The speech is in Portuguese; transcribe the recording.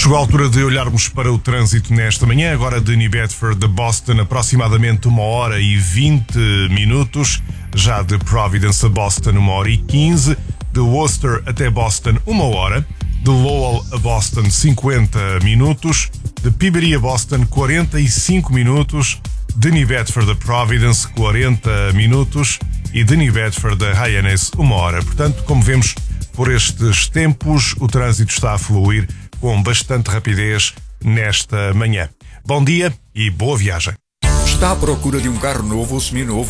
Chegou a altura de olharmos para o trânsito nesta manhã, agora de New Bedford a Boston, aproximadamente 1h20. Já de Providence a Boston, 1h15. De Worcester até Boston, 1 hora. De Lowell a Boston, 50 minutos. De Peabody a Boston, 45 minutos. De New Bedford a Providence, 40 minutos. E de New Bedford a Hyannis, 1 hora. Portanto, como vemos por estes tempos, o trânsito está a fluir com bastante rapidez nesta manhã. Bom dia e boa viagem. Está à procura de um carro novo ou seminovo?